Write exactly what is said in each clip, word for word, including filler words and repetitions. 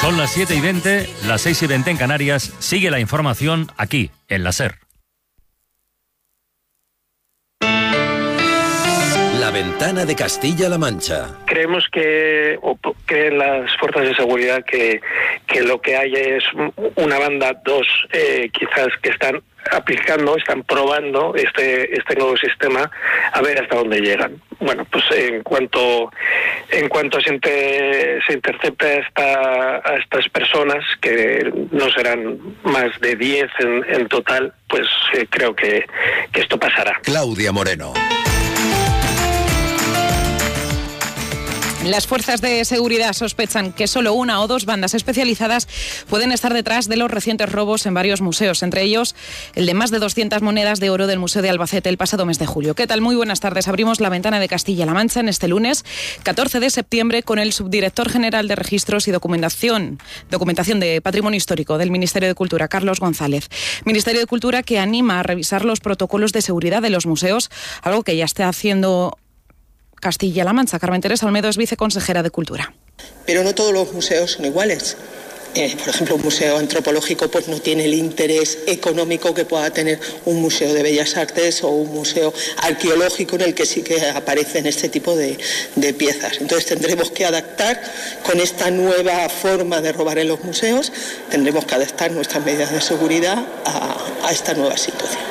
Son las siete y veinte, las seis y veinte en Canarias. Sigue la información aquí, en la SER. La ventana de Castilla-La Mancha. Creemos que, o creen las fuerzas de seguridad que, que lo que hay es una banda, dos, eh, quizás que están aplicando, están probando este este nuevo sistema a ver hasta dónde llegan. Bueno, pues en cuanto en cuanto se, inter, se intercepte a, esta, a estas personas, que no serán más de diez en, en total, pues eh, creo que, que esto pasará. Claudia Moreno. Las fuerzas de seguridad sospechan que solo una o dos bandas especializadas pueden estar detrás de los recientes robos en varios museos, entre ellos el de más de doscientas monedas de oro del Museo de Albacete el pasado mes de julio. ¿Qué tal? Muy buenas tardes. Abrimos la ventana de Castilla-La Mancha en este lunes, catorce de septiembre, con el subdirector general de Registros y Documentación, Documentación de Patrimonio Histórico del Ministerio de Cultura, Carlos González. Ministerio de Cultura que anima a revisar los protocolos de seguridad de los museos, algo que ya está haciendo Castilla-La Mancha. Carmen Teresa Olmedo es viceconsejera de Cultura. Pero no todos los museos son iguales. Eh, por ejemplo, un museo antropológico pues no tiene el interés económico que pueda tener un museo de bellas artes o un museo arqueológico en el que sí que aparecen este tipo de, de piezas. Entonces tendremos que adaptar con esta nueva forma de robar en los museos, tendremos que adaptar nuestras medidas de seguridad a, a esta nueva situación.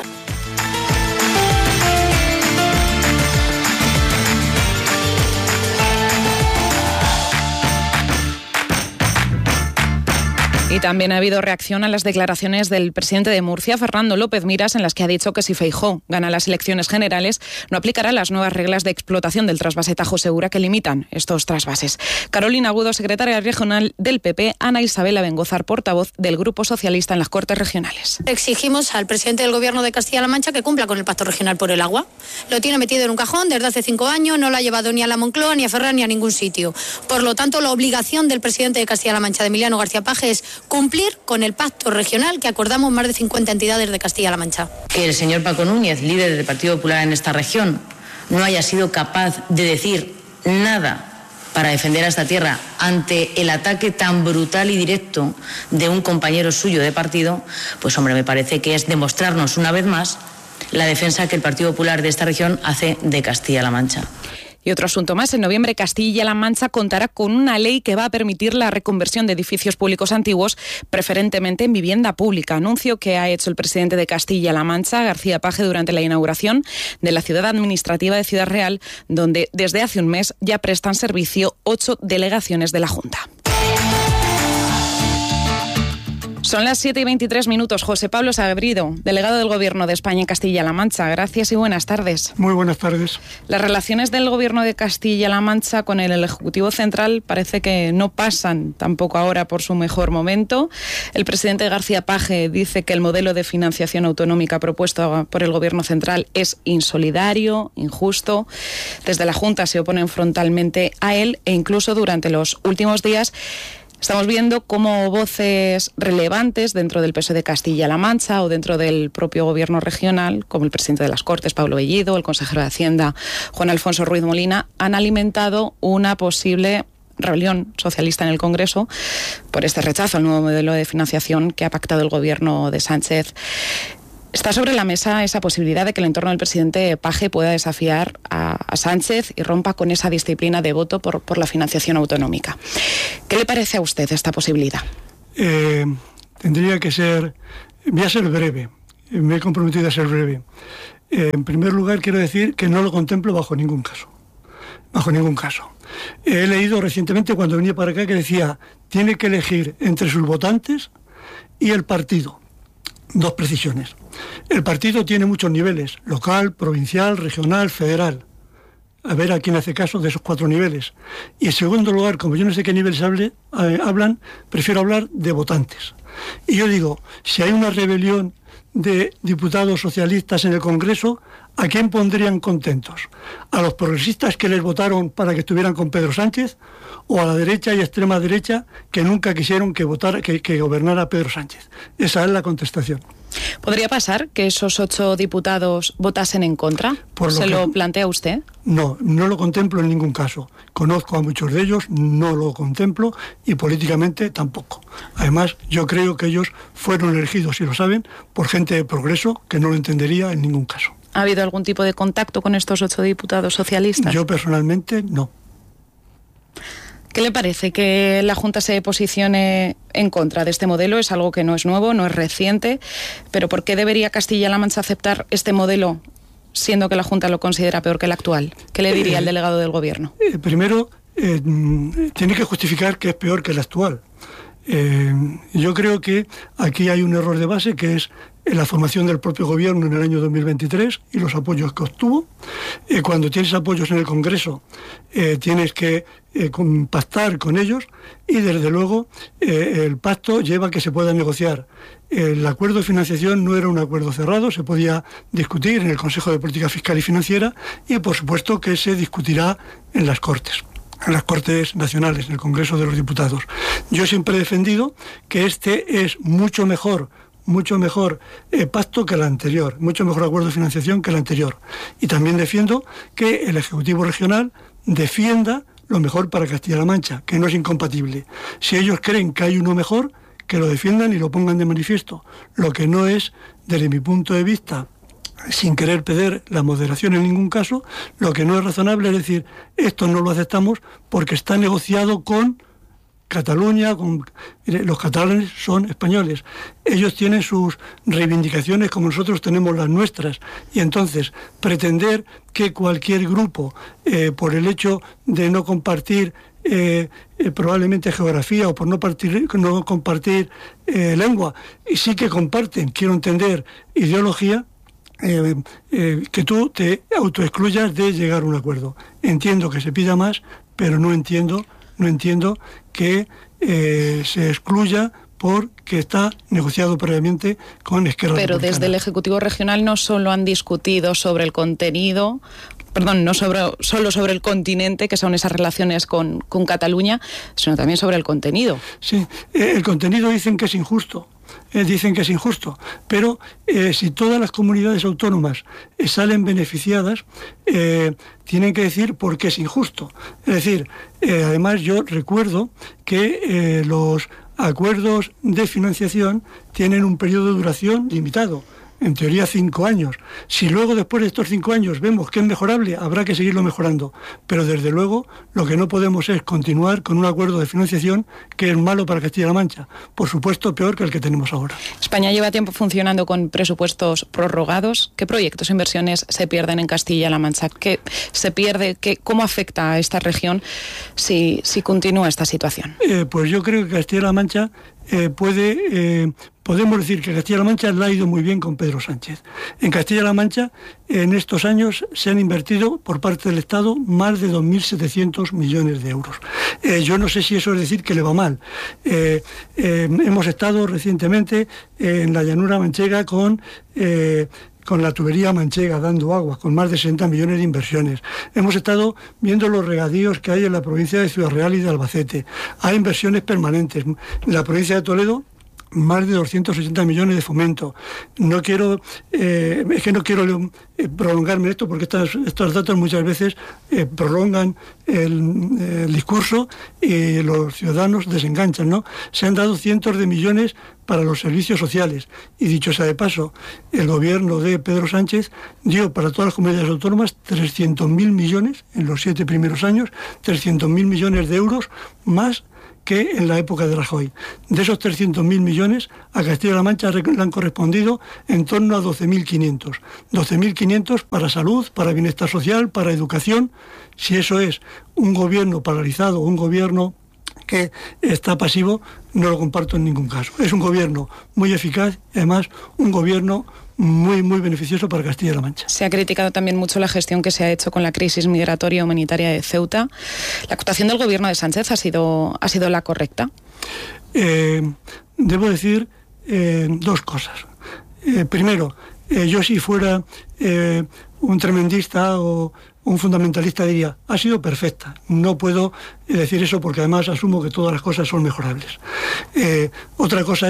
Y también ha habido reacción a las declaraciones del presidente de Murcia, Fernando López Miras, en las que ha dicho que si Feijóo gana las elecciones generales, no aplicará las nuevas reglas de explotación del trasvase Tajo Segura que limitan estos trasvases. Carolina Agudo, secretaria regional del P P, Ana Isabel Abengozar, portavoz del Grupo Socialista en las Cortes Regionales. Exigimos al presidente del Gobierno de Castilla-La Mancha que cumpla con el Pacto Regional por el Agua. Lo tiene metido en un cajón desde hace cinco años, no lo ha llevado ni a la Moncloa, ni a Ferraz, ni a ningún sitio. Por lo tanto, la obligación del presidente de Castilla-La Mancha, de Emiliano García Paje, es cumplir con el pacto regional que acordamos más de cincuenta entidades de Castilla-La Mancha. Que el señor Paco Núñez, líder del Partido Popular en esta región, no haya sido capaz de decir nada para defender a esta tierra ante el ataque tan brutal y directo de un compañero suyo de partido, pues hombre, me parece que es demostrarnos una vez más la defensa que el Partido Popular de esta región hace de Castilla-La Mancha. Y otro asunto más, en noviembre Castilla-La Mancha contará con una ley que va a permitir la reconversión de edificios públicos antiguos, preferentemente en vivienda pública. Anuncio que ha hecho el presidente de Castilla-La Mancha, García Paje, durante la inauguración de la ciudad administrativa de Ciudad Real, donde desde hace un mes ya prestan servicio ocho delegaciones de la Junta. Son las siete y veintitrés minutos. José Pablo Sagredo, delegado del Gobierno de España en Castilla-La Mancha. Gracias y buenas tardes. Muy buenas tardes. Las relaciones del Gobierno de Castilla-La Mancha con el Ejecutivo Central parece que no pasan tampoco ahora por su mejor momento. El presidente García Paje dice que el modelo de financiación autonómica propuesto por el Gobierno Central es insolidario, injusto. Desde la Junta se oponen frontalmente a él e incluso durante los últimos días estamos viendo cómo voces relevantes dentro del P S O E de Castilla-La Mancha o dentro del propio gobierno regional, como el presidente de las Cortes, Pablo Bellido, el consejero de Hacienda, Juan Alfonso Ruiz Molina, han alimentado una posible rebelión socialista en el Congreso por este rechazo al nuevo modelo de financiación que ha pactado el gobierno de Sánchez. Está sobre la mesa esa posibilidad de que el entorno del presidente Paje pueda desafiar a, a Sánchez y rompa con esa disciplina de voto por, por la financiación autonómica. ¿Qué le parece a usted esta posibilidad? Eh, tendría que ser... Voy a ser breve. Me he comprometido a ser breve. Eh, en primer lugar, quiero decir que no lo contemplo bajo ningún caso. Bajo ningún caso. He leído recientemente cuando venía para acá que decía tiene que elegir entre sus votantes y el partido. Dos precisiones. El partido tiene muchos niveles, local, provincial, regional, federal. A ver a quién hace caso de esos cuatro niveles. Y en segundo lugar, como yo no sé qué niveles hable, eh, hablan, prefiero hablar de votantes. Y yo digo, si hay una rebelión de diputados socialistas en el Congreso, ¿a quién pondrían contentos? ¿A los progresistas que les votaron para que estuvieran con Pedro Sánchez? ¿O a la derecha y extrema derecha que nunca quisieron que votara, que, que gobernara Pedro Sánchez? Esa es la contestación. ¿Podría pasar que esos ocho diputados votasen en contra? Por lo ¿Se que... lo plantea usted? No, no lo contemplo en ningún caso. Conozco a muchos de ellos, no lo contemplo y políticamente tampoco. Además, yo creo que ellos fueron elegidos, si lo saben, por gente de progreso que no lo entendería en ningún caso. ¿Ha habido algún tipo de contacto con estos ocho diputados socialistas? Yo personalmente no. ¿Qué le parece que la Junta se posicione en contra de este modelo? Es algo que no es nuevo, no es reciente, pero ¿por qué debería Castilla-La Mancha aceptar este modelo siendo que la Junta lo considera peor que el actual? ¿Qué le diría eh, el delegado del Gobierno? Eh, primero, eh, tiene que justificar que es peor que el actual. Eh, yo creo que aquí hay un error de base, que es la formación del propio gobierno en el año dos mil veintitrés y los apoyos que obtuvo. Eh, cuando tienes apoyos en el Congreso, eh, tienes que eh, con, pactar con ellos y desde luego eh, el pacto lleva a que se pueda negociar. El acuerdo de financiación no era un acuerdo cerrado, se podía discutir en el Consejo de Política Fiscal y Financiera y por supuesto que se discutirá en las Cortes. En las Cortes Nacionales, en el Congreso de los Diputados. Yo siempre he defendido que este es mucho mejor, mucho mejor eh, pacto que el anterior, mucho mejor acuerdo de financiación que el anterior. Y también defiendo que el Ejecutivo Regional defienda lo mejor para Castilla-La Mancha, que no es incompatible. Si ellos creen que hay uno mejor, que lo defiendan y lo pongan de manifiesto. Lo que no es, desde mi punto de vista, sin querer perder la moderación en ningún caso, lo que no es razonable es decir, esto no lo aceptamos porque está negociado con Cataluña, con... Mire, los catalanes son españoles, ellos tienen sus reivindicaciones como nosotros tenemos las nuestras, y entonces pretender que cualquier grupo, eh, por el hecho de no compartir eh, eh, probablemente geografía o por no, partir, no compartir eh, lengua, y sí que comparten, quiero entender, ideología, Eh, eh, que tú te autoexcluyas de llegar a un acuerdo. Entiendo que se pida más, pero no entiendo, no entiendo que eh, se excluya porque está negociado previamente con Esquerra Pero Republicana. Desde el Ejecutivo Regional no solo han discutido sobre el contenido, perdón, no sobre, solo sobre el continente, que son esas relaciones con, con Cataluña, sino también sobre el contenido. Sí, eh, el contenido dicen que es injusto. Eh, dicen que es injusto, pero eh, si todas las comunidades autónomas eh, salen beneficiadas, eh, tienen que decir por qué es injusto. Es decir, eh, además yo recuerdo que eh, los acuerdos de financiación tienen un periodo de duración limitado, en teoría cinco años. Si luego después de estos cinco años vemos que es mejorable, habrá que seguirlo mejorando. Pero desde luego lo que no podemos es continuar con un acuerdo de financiación que es malo para Castilla-La Mancha. Por supuesto, peor que el que tenemos ahora. España lleva tiempo funcionando con presupuestos prorrogados. ¿Qué proyectos e inversiones se pierden en Castilla-La Mancha? ¿Qué se pierde? ¿Qué, ¿Cómo afecta a esta región si, si continúa esta situación? Eh, pues yo creo que Castilla-La Mancha eh, puede... Eh, Podemos decir que Castilla-La Mancha le ha ido muy bien con Pedro Sánchez. En Castilla-La Mancha, en estos años, se han invertido por parte del Estado más de dos mil setecientos millones de euros. Eh, yo no sé si eso es decir que le va mal. Eh, eh, hemos estado recientemente en la llanura manchega con... Eh, con la tubería manchega dando agua, con más de sesenta millones de inversiones. Hemos estado viendo los regadíos que hay en la provincia de Ciudad Real y de Albacete. Hay inversiones permanentes. En la provincia de Toledo, más de doscientos ochenta millones de fomento. No quiero, eh, es que no quiero eh, prolongarme esto porque estas, estos datos muchas veces eh, prolongan el, el discurso y los ciudadanos desenganchan, ¿no? Se han dado cientos de millones para los servicios sociales y dicho sea de paso, el gobierno de Pedro Sánchez dio para todas las comunidades autónomas trescientos mil millones en los siete primeros años, trescientos mil millones de euros más que en la época de Rajoy. De esos trescientos mil millones, a Castilla-La Mancha le han correspondido en torno a doce mil quinientos. doce mil quinientos para salud, para bienestar social, para educación. Si eso es un gobierno paralizado, un gobierno que está pasivo, no lo comparto en ningún caso. Es un gobierno muy eficaz y además un gobierno muy, muy beneficioso para Castilla-La Mancha. Se ha criticado también mucho la gestión que se ha hecho con la crisis migratoria humanitaria de Ceuta. ¿La actuación del gobierno de Sánchez ha sido, ha sido la correcta? Eh, debo decir eh, dos cosas. Eh, primero, eh, yo si fuera eh, un tremendista o un fundamentalista diría, ha sido perfecta. No puedo decir eso porque además asumo que todas las cosas son mejorables. Eh, otra cosa es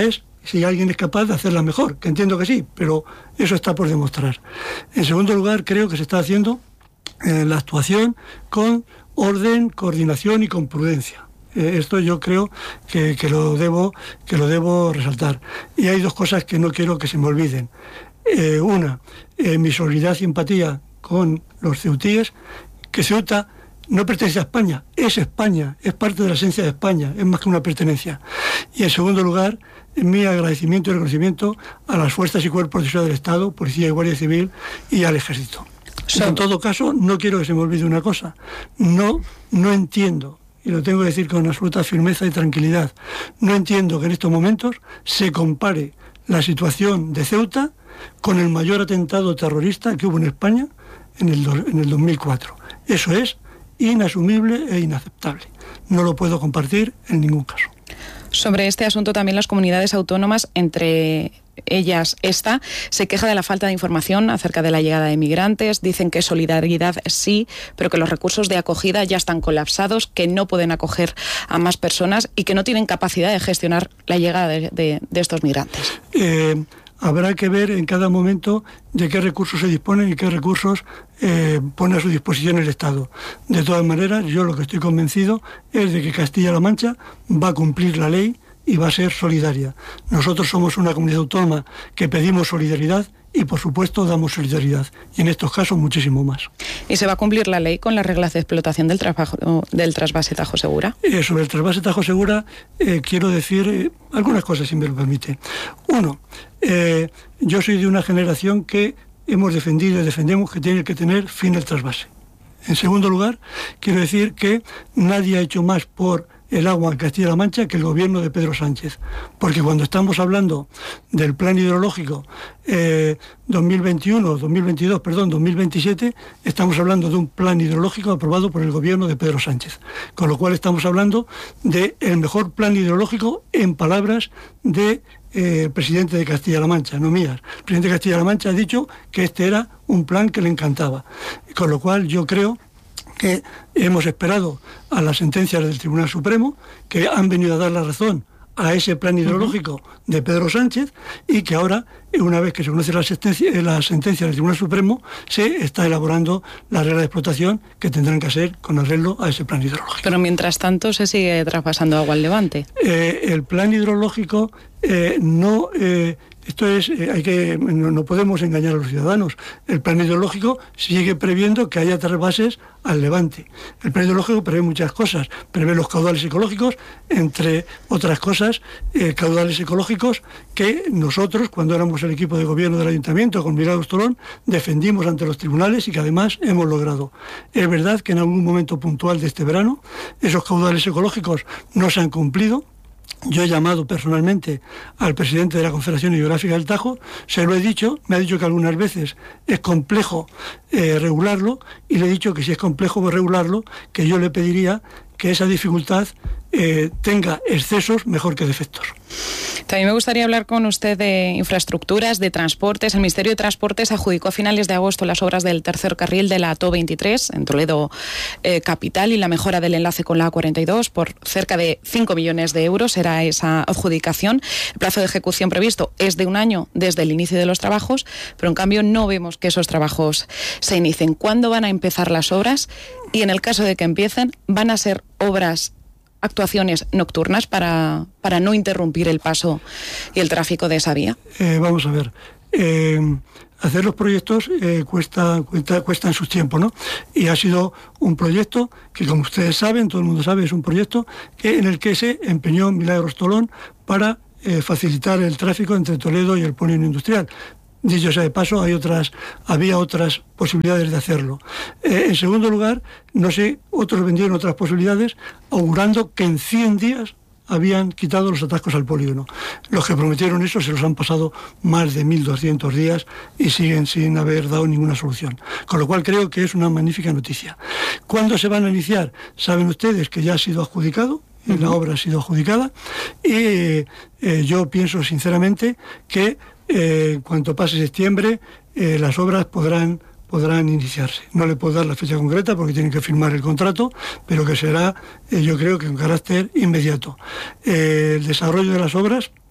si alguien es capaz de hacerla mejor, que entiendo que sí, pero eso está por demostrar. En segundo lugar, creo que se está haciendo eh, la actuación con orden, coordinación y con prudencia. Eh, esto yo creo que, que, lo debo, que lo debo resaltar. Y hay dos cosas que no quiero que se me olviden. Eh, una, eh, mi solidaridad y empatía con los ceutíes, que Ceuta no pertenece a España, es España, es parte de la esencia de España, es más que una pertenencia. Y en segundo lugar, mi agradecimiento y reconocimiento a las fuerzas y cuerpos de seguridad del Estado, Policía y Guardia Civil, y al Ejército. So, en todo caso, no quiero que se me olvide una cosa. No, no entiendo, y lo tengo que decir con absoluta firmeza y tranquilidad, no entiendo que en estos momentos se compare la situación de Ceuta con el mayor atentado terrorista que hubo en España en el, do, en el dos mil cuatro. Eso es inasumible e inaceptable. No lo puedo compartir en ningún caso. Sobre este asunto también las comunidades autónomas, entre ellas esta, se queja de la falta de información acerca de la llegada de migrantes, dicen que solidaridad sí, pero que los recursos de acogida ya están colapsados, que no pueden acoger a más personas y que no tienen capacidad de gestionar la llegada de, de, de estos migrantes. Eh... Habrá que ver en cada momento de qué recursos se disponen y qué recursos eh, pone a su disposición el Estado. De todas maneras, yo lo que estoy convencido es de que Castilla-La Mancha va a cumplir la ley y va a ser solidaria. Nosotros somos una comunidad autónoma que pedimos solidaridad y, por supuesto, damos solidaridad. Y en estos casos, muchísimo más. ¿Y se va a cumplir la ley con las reglas de explotación del, trabajo, del trasvase Tajo Segura? Eh, sobre el trasvase Tajo Segura, eh, quiero decir eh, algunas cosas, si me lo permite. Uno, eh, yo soy de una generación que hemos defendido y defendemos que tiene que tener fin el trasvase. En segundo lugar, quiero decir que nadie ha hecho más por el agua en Castilla-La Mancha que el gobierno de Pedro Sánchez, porque cuando estamos hablando del plan hidrológico eh, dos mil veintiuno, dos mil veintidós, perdón, dos mil veintisiete, estamos hablando de un plan hidrológico aprobado por el gobierno de Pedro Sánchez, con lo cual estamos hablando del mejor plan hidrológico en palabras de eh, presidente de Castilla-La Mancha, no mías. El presidente de Castilla-La Mancha ha dicho que este era un plan que le encantaba, con lo cual yo creo que hemos esperado a las sentencias del Tribunal Supremo, que han venido a dar la razón a ese plan hidrológico de Pedro Sánchez, y que ahora, una vez que se conoce la sentencia, la sentencia del Tribunal Supremo, se está elaborando la regla de explotación que tendrán que hacer con arreglo a ese plan hidrológico. Pero mientras tanto se sigue traspasando agua al Levante. Eh, el plan hidrológico eh, no... Eh, Esto es, eh, hay que, no, no podemos engañar a los ciudadanos. El plan hidrológico sigue previendo que haya trasvases al Levante. El plan hidrológico prevé muchas cosas. Prevé los caudales ecológicos, entre otras cosas, eh, caudales ecológicos que nosotros, cuando éramos el equipo de gobierno del Ayuntamiento, con Miguel Austolón, defendimos ante los tribunales y que además hemos logrado. Es verdad que en algún momento puntual de este verano esos caudales ecológicos no se han cumplido. Yo he llamado personalmente al presidente de la Confederación Hidrográfica del Tajo, se lo he dicho, me ha dicho que algunas veces es complejo eh, regularlo, y le he dicho que si es complejo regularlo, que yo le pediría que esa dificultad eh, tenga excesos mejor que defectos. También me gustaría hablar con usted de infraestructuras, de transportes. El Ministerio de Transportes adjudicó a finales de agosto las obras del tercer carril de la A T O veintitrés en Toledo eh, capital y la mejora del enlace con la A cuarenta y dos por cerca de cinco millones de euros. Era esa adjudicación. El plazo de ejecución previsto es de un año desde el inicio de los trabajos, pero en cambio no vemos que esos trabajos se inicien. ¿Cuándo van a empezar las obras? Y en el caso de que empiecen, ¿van a ser obras, actuaciones nocturnas para, para no interrumpir el paso y el tráfico de esa vía? Eh, vamos a ver. Eh, hacer los proyectos eh, cuesta, cuesta, cuestan sus tiempos, ¿no? Y ha sido un proyecto que, como ustedes saben, todo el mundo sabe, es un proyecto que, en el que se empeñó Milagros Tolón para eh, facilitar el tráfico entre Toledo y el polígono industrial. Dicho sea de paso, hay otras, había otras posibilidades de hacerlo. Eh, en segundo lugar, no sé, otros vendieron otras posibilidades, augurando que en cien días habían quitado los atascos al polígono. Los que prometieron eso se los han pasado más de mil doscientos días y siguen sin haber dado ninguna solución. Con lo cual creo que es una magnífica noticia. ¿Cuándo se van a iniciar? Saben ustedes que ya ha sido adjudicado, y la obra ha sido adjudicada, y eh, eh, yo pienso sinceramente que Eh, cuanto pase septiembre, eh, las obras podrán, podrán iniciarse. No le puedo dar la fecha concreta porque tienen que firmar el contrato, pero que será, eh, yo creo que con carácter inmediato. Eh, el desarrollo de las obras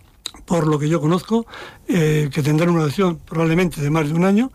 por lo que yo conozco, eh, que tendrán una duración probablemente de más de un año.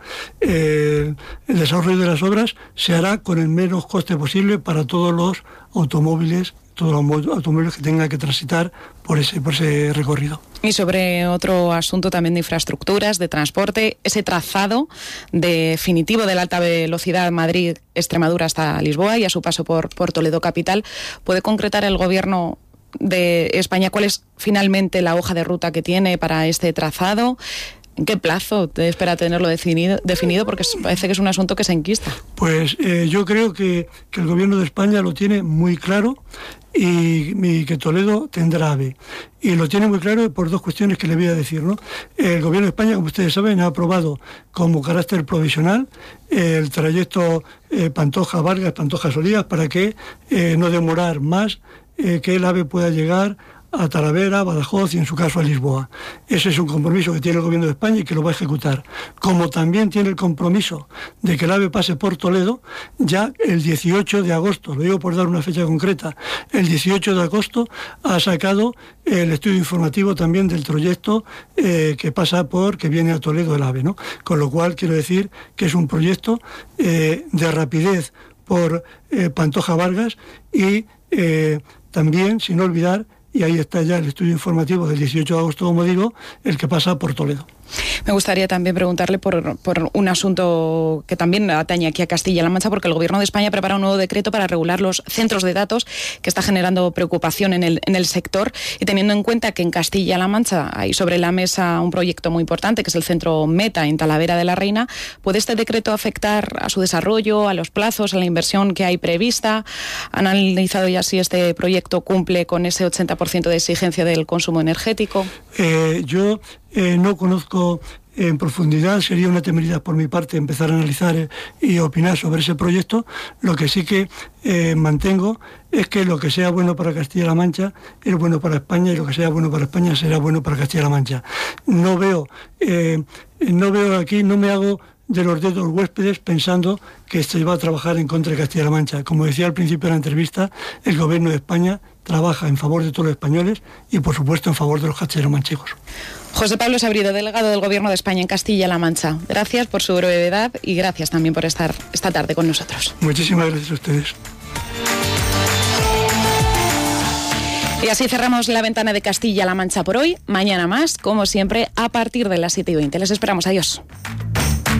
Eh, el desarrollo de las obras se hará con el menos coste posible para todos los automóviles, todos los automóviles que tengan que transitar por ese, por ese recorrido. Y sobre otro asunto también de infraestructuras, de transporte, ese trazado definitivo de la alta velocidad Madrid-Extremadura hasta Lisboa y a su paso por, por Toledo capital, ¿puede concretar el Gobierno de España cuál es finalmente la hoja de ruta que tiene para este trazado? ¿En qué plazo te espera tenerlo definido? definido? Porque parece que es un asunto que se enquista. Pues eh, yo creo que, que el Gobierno de España lo tiene muy claro y, y que Toledo tendrá AVE. Y lo tiene muy claro por dos cuestiones que le voy a decir, ¿no? El Gobierno de España, como ustedes saben, ha aprobado como carácter provisional eh, el trayecto eh, Pantoja-Vargas, Pantoja-Solías, para que eh, no demorar más eh, que el AVE pueda llegar a Talavera, Badajoz y en su caso a Lisboa. Ese es un compromiso que tiene el Gobierno de España y que lo va a ejecutar. Como también tiene el compromiso de que el AVE pase por Toledo, ya el dieciocho de agosto, lo digo por dar una fecha concreta, el dieciocho de agosto ha sacado el estudio informativo también del proyecto eh, que pasa por, que viene a Toledo el AVE, ¿no? Con lo cual quiero decir que es un proyecto eh, de rapidez por eh, Pantoja Vargas y eh, también, sin olvidar, y ahí está ya el estudio informativo del dieciocho de agosto, como digo, el que pasa por Toledo. Me gustaría también preguntarle por, por un asunto que también atañe aquí a Castilla-La Mancha, porque el Gobierno de España prepara un nuevo decreto para regular los centros de datos que está generando preocupación en el, en el sector, y teniendo en cuenta que en Castilla-La Mancha hay sobre la mesa un proyecto muy importante, que es el Centro Meta en Talavera de la Reina, ¿puede este decreto afectar a su desarrollo, a los plazos, a la inversión que hay prevista? ¿Han analizado ya si este proyecto cumple con ese ochenta por ciento de exigencia del consumo energético? Eh, yo eh, no conozco en profundidad, sería una temeridad por mi parte empezar a analizar eh, y opinar sobre ese proyecto. Lo que sí que eh, mantengo es que lo que sea bueno para Castilla-La Mancha es bueno para España, y lo que sea bueno para España será bueno para Castilla-La Mancha. No veo, eh, no veo aquí, no me hago de los dedos huéspedes pensando que se va a trabajar en contra de Castilla-La Mancha. Como decía al principio de la entrevista, el Gobierno de España trabaja en favor de todos los españoles y, por supuesto, en favor de los castellano-manchegos. José Pablo Sabrido, delegado del Gobierno de España en Castilla-La Mancha. Gracias por su brevedad y gracias también por estar esta tarde con nosotros. Muchísimas gracias a ustedes. Y así cerramos la ventana de Castilla-La Mancha por hoy. Mañana más, como siempre, a partir de las siete y veinte. Les esperamos. Adiós.